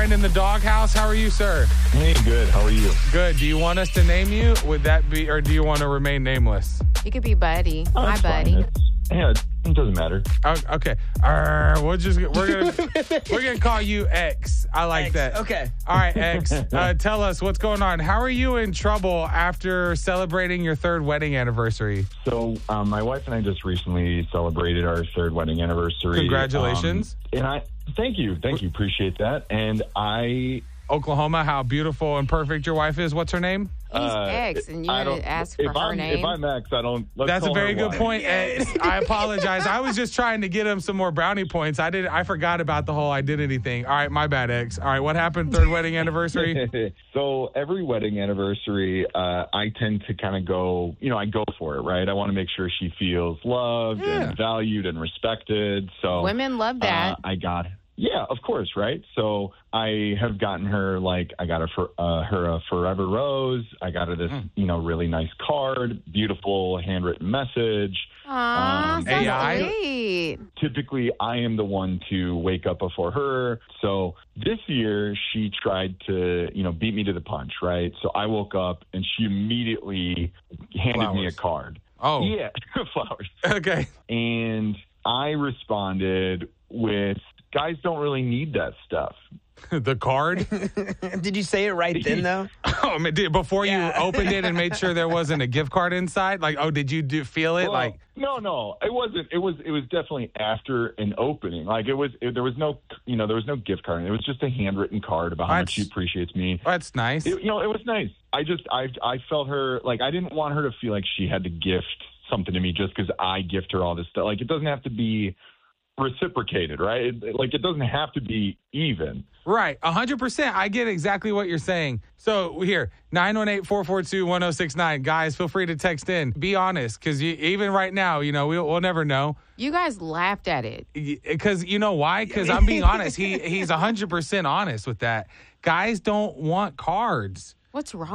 Ryan in the doghouse. How are you, sir? Hey, good. How are you? Good. Do you want us to name you? Would that be, or do you want to remain nameless? You could be Buddy. Hi, That's fine. Buddy. It doesn't matter. Oh, okay. We're gonna call you X. I like X, that. okay. All right, X. Tell us what's going on. How are you in trouble after celebrating your third wedding anniversary? So, my wife and I just recently celebrated our third wedding anniversary. Congratulations. Thank you. Appreciate that. And Oklahoma, how beautiful and perfect your wife is. What's her name? He's X, and you're going to ask for her name. If I'm X, I don't. That's a very good wife. point, X. I apologize. I was just trying to get him some more brownie points. I forgot about the whole identity thing. All right, my bad, X. All right, what happened? Third wedding anniversary? So every wedding anniversary, I tend to kind of go, I go for it, right? I want to make sure she feels loved and valued and respected. So Women love that. Yeah, of course, right? So I have gotten her, I got her a Forever Rose. I got her this, really nice card, beautiful handwritten message. Aw, so AI? sweet. Typically, I am the one to wake up before her. So this year, she tried to, beat me to the punch, right? So I woke up, and she immediately handed me a card. Oh. Yeah, flowers. Okay. And I responded with, guys don't really need that stuff. The card? Did you say it right then, though? Oh, I mean, before you opened it and made sure there wasn't a gift card inside? Did you feel it? Well, no, it wasn't. It was definitely after an opening. There was no gift card. It was just a handwritten card about how much she appreciates me. That's nice. It was nice. I felt her, I didn't want her to feel like she had to gift something to me just because I gift her all this stuff. It doesn't have to be reciprocated, right? It doesn't have to be even. Right. 100%. I get exactly what you're saying. So here, 918-442-1069. Guys, feel free to text in. Be honest, because even right now, we'll never know. You guys laughed at it. Because you know why? Because I'm being honest. He's 100% honest with that. Guys don't want cards. What's wrong